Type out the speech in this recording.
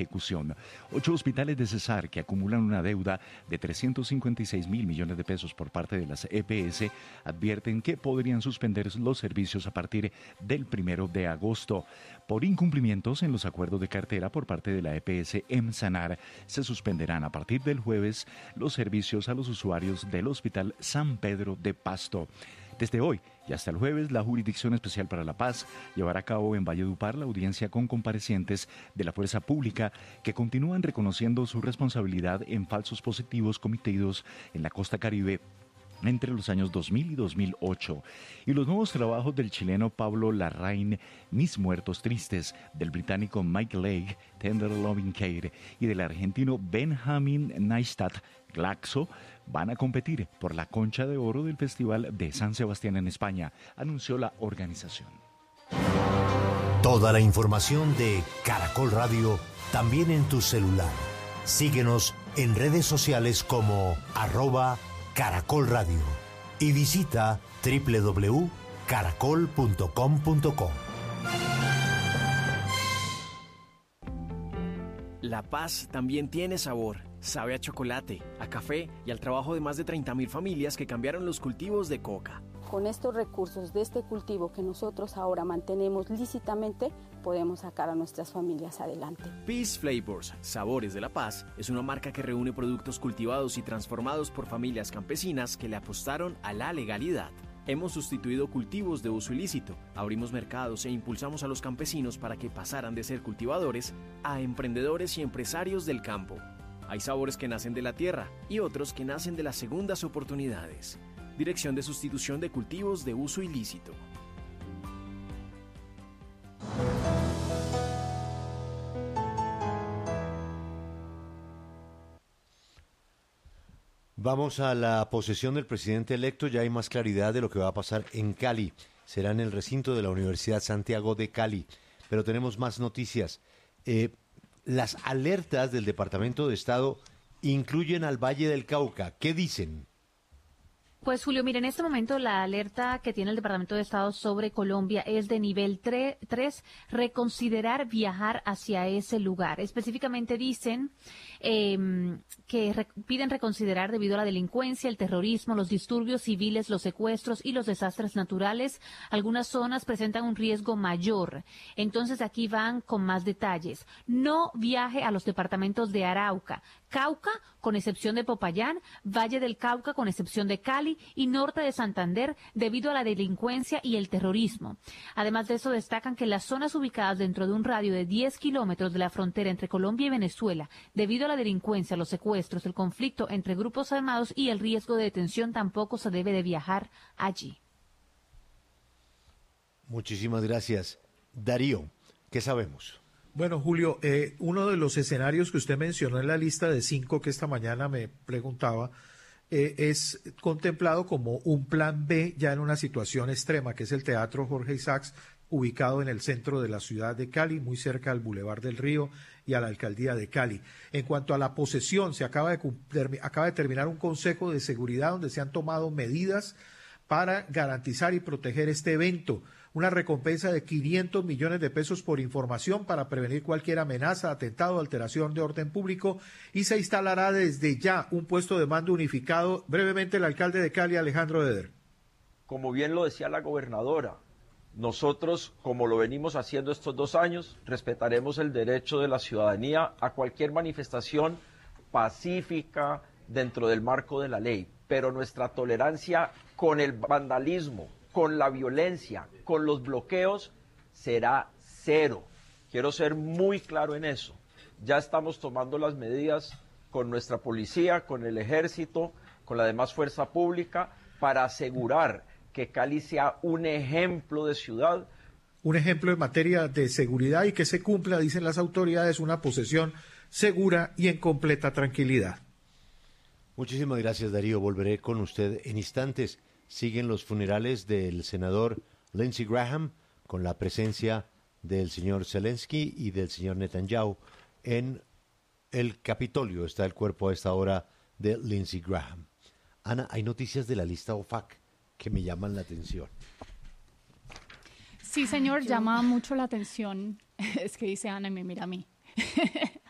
ejecución. 8 hospitales de Cesar que acumulan una deuda de 356.000 millones de pesos por parte de las EPS advierten que podrían suspender los servicios a partir del 1 de agosto. Por incumplimientos en los acuerdos de cartera por parte de la EPS Emsanar, se suspenderán a partir del jueves los servicios a los usuarios del Hospital San Pedro de Pasto. Desde hoy y hasta el jueves, la Jurisdicción Especial para la Paz llevará a cabo en Valledupar la audiencia con comparecientes de la fuerza pública que continúan reconociendo su responsabilidad en falsos positivos cometidos en la costa Caribe entre los años 2000 y 2008, y los nuevos trabajos del chileno Pablo Larraín, Mis Muertos Tristes, del británico Mike Leigh, Tender Loving Care, y del argentino Benjamin Neistat, Glaxo, van a competir por la Concha de Oro del Festival de San Sebastián en España, anunció la organización. Toda la información de Caracol Radio también en tu celular. Síguenos en redes sociales como @Caracol Radio y visita www.caracol.com.co. La Paz también tiene sabor. Sabe a chocolate, a café y al trabajo de más de 30.000 familias que cambiaron los cultivos de coca. Con estos recursos de este cultivo que nosotros ahora mantenemos lícitamente, podemos sacar a nuestras familias adelante. Peace Flavors, Sabores de la Paz, es una marca que reúne productos cultivados y transformados por familias campesinas que le apostaron a la legalidad. Hemos sustituido cultivos de uso ilícito, abrimos mercados e impulsamos a los campesinos para que pasaran de ser cultivadores a emprendedores y empresarios del campo. Hay sabores que nacen de la tierra y otros que nacen de las segundas oportunidades. Dirección de Sustitución de Cultivos de Uso Ilícito. Vamos a la posesión del presidente electo. Ya hay más claridad de lo que va a pasar en Cali. Será en el recinto de la Universidad Santiago de Cali. Pero tenemos más noticias. Las alertas del Departamento de Estado incluyen al Valle del Cauca. ¿Qué dicen? Pues Julio, mire, en este momento la alerta que tiene el Departamento de Estado sobre Colombia es de nivel 3, reconsiderar viajar hacia ese lugar. Específicamente dicen que piden reconsiderar debido a la delincuencia, el terrorismo, los disturbios civiles, los secuestros y los desastres naturales. Algunas zonas presentan un riesgo mayor. Entonces aquí van con más detalles. No viaje a los departamentos de Arauca, Cauca, con excepción de Popayán, Valle del Cauca, con excepción de Cali, y norte de Santander, debido a la delincuencia y el terrorismo. Además de eso, destacan que las zonas ubicadas dentro de un radio de 10 kilómetros de la frontera entre Colombia y Venezuela, debido a la delincuencia, los secuestros, el conflicto entre grupos armados y el riesgo de detención, tampoco se debe de viajar allí. Muchísimas gracias. Darío, ¿qué sabemos? Bueno, Julio, uno de los escenarios que usted mencionó en la lista de 5 que esta mañana me preguntaba, es contemplado como un plan B ya en una situación extrema, que es el Teatro Jorge Isaacs, ubicado en el centro de la ciudad de Cali, muy cerca al Boulevard del Río y a la Alcaldía de Cali. En cuanto a la posesión, se acaba de terminar un Consejo de Seguridad donde se han tomado medidas para garantizar y proteger este evento. Una recompensa de 500 millones de pesos por información para prevenir cualquier amenaza, atentado o alteración de orden público, y se instalará desde ya un puesto de mando unificado. Brevemente, el alcalde de Cali, Alejandro Eder. Como bien lo decía la gobernadora, nosotros, como lo venimos haciendo estos 2 años, respetaremos el derecho de la ciudadanía a cualquier manifestación pacífica dentro del marco de la ley, pero nuestra tolerancia con el vandalismo, con la violencia, con los bloqueos, será 0. Quiero ser muy claro en eso. Ya estamos tomando las medidas con nuestra policía, con el ejército, con la demás fuerza pública, para asegurar que Cali sea un ejemplo de ciudad. Un ejemplo en materia de seguridad y que se cumpla, dicen las autoridades, una posesión segura y en completa tranquilidad. Muchísimas gracias, Darío. Volveré con usted en instantes. Siguen los funerales del senador Lindsey Graham con la presencia del señor Zelensky y del señor Netanyahu en el Capitolio. Está el cuerpo a esta hora de Lindsey Graham. Ana, hay noticias de la lista OFAC que me llaman la atención. Sí, señor, llama mucho la atención. Es que dice Ana y me mira a mí.